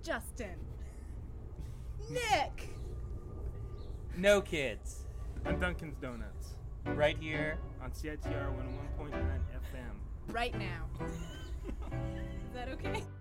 Justin. Nick. No kids. On Dunkin's Donuts. Right here. On CITR 101.9 FM. Right now. Is that okay?